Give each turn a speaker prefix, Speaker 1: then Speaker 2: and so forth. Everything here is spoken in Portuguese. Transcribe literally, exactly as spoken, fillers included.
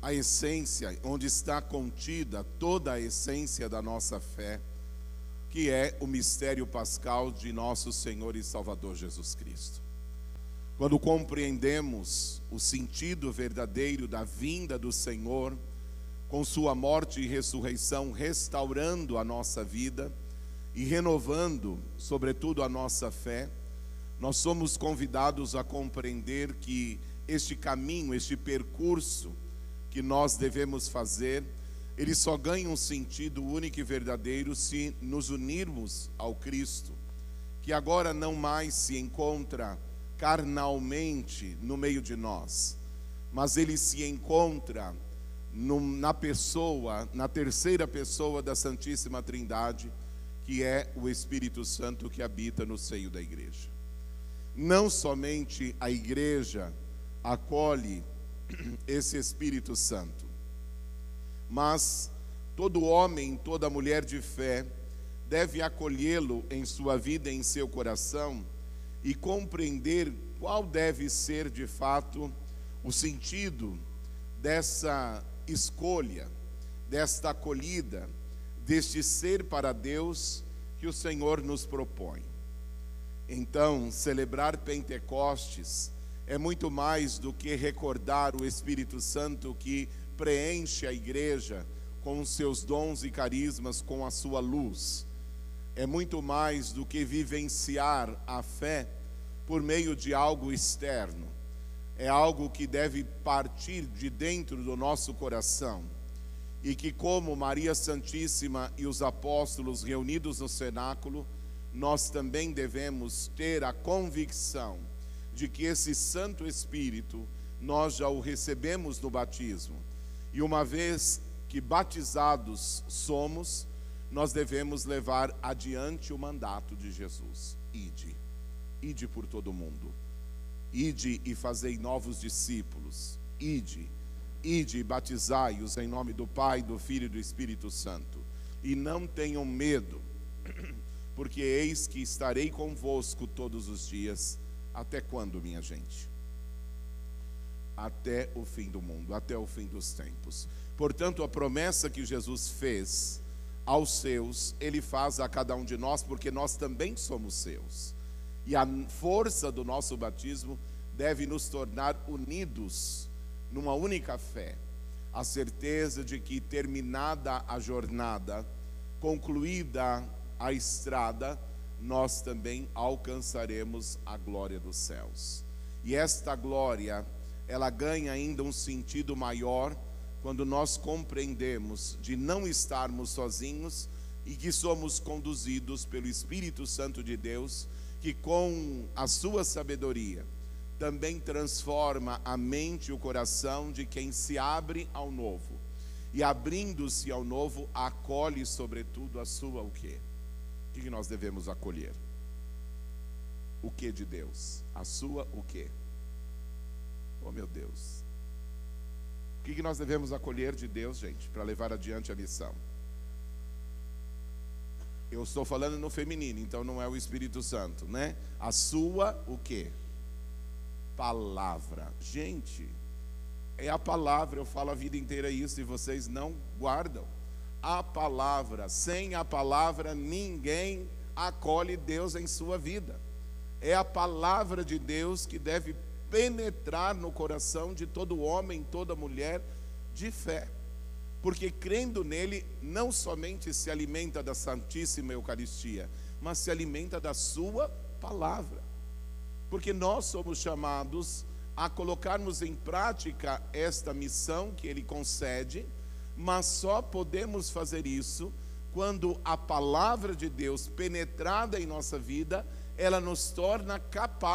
Speaker 1: a essência, onde está contida toda a essência da nossa fé, que é o mistério pascal de nosso Senhor e Salvador Jesus Cristo. Quando compreendemos o sentido verdadeiro da vinda do Senhor, com sua morte e ressurreição, restaurando a nossa vida e renovando, sobretudo, a nossa fé, nós somos convidados a compreender que este caminho, este percurso que nós devemos fazer, ele só ganha um sentido único e verdadeiro se nos unirmos ao Cristo, que agora não mais se encontra carnalmente no meio de nós, mas ele se encontra no, na pessoa, na terceira pessoa da Santíssima Trindade, que é o Espírito Santo que habita no seio da igreja. Não somente a igreja acolhe esse Espírito Santo, mas todo homem, toda mulher de fé deve acolhê-lo em sua vida, em seu coração, e compreender qual deve ser de fato o sentido dessa escolha, desta acolhida, deste ser para Deus que o Senhor nos propõe. Então, celebrar Pentecostes é muito mais do que recordar o Espírito Santo que preenche a igreja com os seus dons e carismas, com a sua luz. É muito mais do que vivenciar a fé por meio de algo externo. É algo que deve partir de dentro do nosso coração. E que, como Maria Santíssima e os apóstolos reunidos no cenáculo, nós também devemos ter a convicção de que esse Santo Espírito, nós já o recebemos no batismo. E uma vez que batizados somos, nós devemos levar adiante o mandato de Jesus. Ide, ide por todo o mundo. Ide e fazei novos discípulos. Ide, ide e batizai-os em nome do Pai, do Filho e do Espírito Santo. E não tenham medo, porque eis que estarei convosco todos os dias. Até quando, minha gente? Até o fim do mundo, até o fim dos tempos. Portanto, a promessa que Jesus fez aos seus, Ele faz a cada um de nós, porque nós também somos seus. E a força do nosso batismo deve nos tornar unidos numa única fé. A certeza de que, terminada a jornada, concluída a estrada, nós também alcançaremos a glória dos céus. E esta glória, ela ganha ainda um sentido maior quando nós compreendemos de não estarmos sozinhos e que somos conduzidos pelo Espírito Santo de Deus, que com a sua sabedoria também transforma a mente e o coração de quem se abre ao novo. E abrindo-se ao novo, acolhe sobretudo a sua o quê? O que nós devemos acolher? O que de Deus? A sua o quê? Oh, meu Deus. O que nós devemos acolher de Deus, gente, para levar adiante a missão? Eu estou falando no feminino, então não é o Espírito Santo, né? A sua o quê? Palavra. Gente, é a palavra, eu falo a vida inteira isso e vocês não guardam. A palavra, sem a palavra ninguém acolhe Deus em sua vida. É a palavra de Deus que deve penetrar no coração de todo homem, toda mulher de fé, porque crendo nele não somente se alimenta da Santíssima Eucaristia, mas se alimenta da sua palavra, porque nós somos chamados a colocarmos em prática esta missão que ele concede, mas só podemos fazer isso quando a palavra de Deus, penetrada em nossa vida, ela nos torna capazes